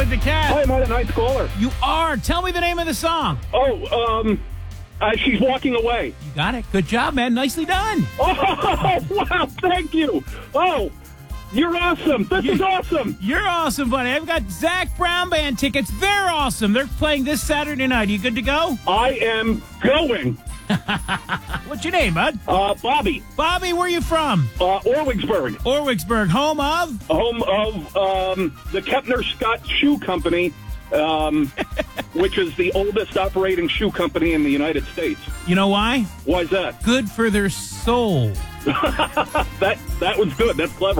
with the cat. Hi, am I the ninth caller? You are. Tell me the name of the song. She's walking away. You got it. Good job, man. Nicely done. Oh, wow, thank you. Oh, you're awesome. This is awesome. You're awesome, buddy. I've got Zach Brown Band tickets. They're awesome. They're playing this Saturday night. Are you good to go? I am going. What's your name, bud? Bobby. Bobby, where are you from? Orwigsburg. Orwigsburg. Home of? Home of the Kepner Scott Shoe Company, which is the oldest operating shoe company in the United States. You know why? Why is that? Good for their soul. That was good. That's clever.